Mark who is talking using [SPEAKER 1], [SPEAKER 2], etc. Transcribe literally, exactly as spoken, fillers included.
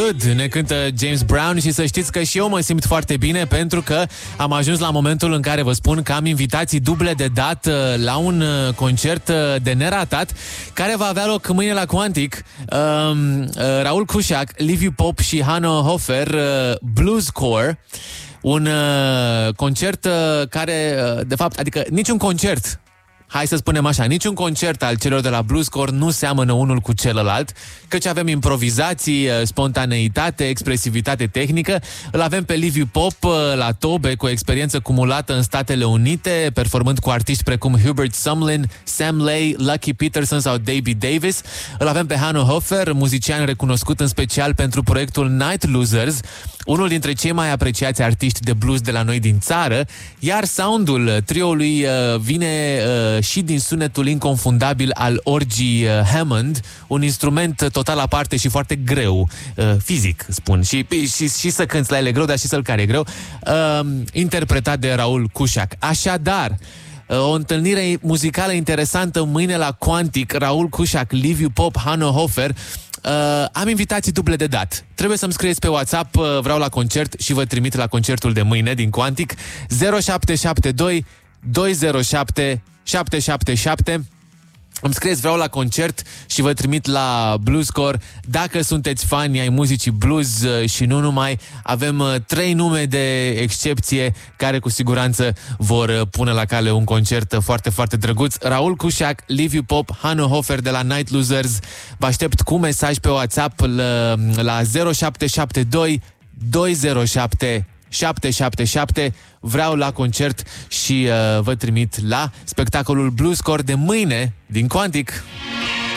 [SPEAKER 1] Good ne cântă James Brown și să știți că și eu mă simt foarte bine pentru că am ajuns la momentul în care vă spun că am invitații duble de dat la un concert de neratat care va avea loc mâine la Quantic. Um, uh, Raul Cușac, Liviu Pop și Hanno Hofer, uh, Bluescore. Un uh, concert uh, care, uh, de fapt, adică niciun concert, hai să spunem așa, niciun concert al celor de la Bluescore nu seamănă unul cu celălalt, căci avem improvizații, spontaneitate, expresivitate tehnică. Îl avem pe Liviu Pop la tobe, cu o experiență cumulată în Statele Unite, performând cu artiști precum Hubert Sumlin, Sam Lay, Lucky Peterson sau Davey Davis. Îl avem pe Hanno Hofer, muzician recunoscut în special pentru proiectul Night Losers, unul dintre cei mai apreciați artiști de blues de la noi din țară, iar soundul trioului uh, vine uh, și din sunetul inconfundabil al orgii uh, Hammond, un instrument total aparte și foarte greu, uh, fizic, spun, și, și, și să cânți la el e greu, dar și să-l care e greu, uh, interpretat de Raul Cușac. Așadar, o întâlnire muzicală interesantă mâine la Quantic, Raul Cușac, Liviu Pop, Hanno Hofer. Uh, am invitații duble de dat. Trebuie să-mi scrieți pe WhatsApp, uh, vreau la concert și vă trimit la concertul de mâine din Quantic. zero șapte șapte doi doi zero șapte șapte șapte șapte. Îmi scrieți vreau la concert și vă trimit la Bluescore. Dacă sunteți fani ai muzicii blues și nu numai, avem trei nume de excepție care cu siguranță vor pune la cale un concert foarte, foarte drăguț. Raul Cușac, Liviu Pop, Hanno Hofer de la Night Losers. Vă aștept cu mesaj pe WhatsApp la, la zero șapte șapte doi doi zero șapte șapte șapte șapte. Vreau la concert și uh, vă trimit la spectacolul Bluescore de mâine din Quantic.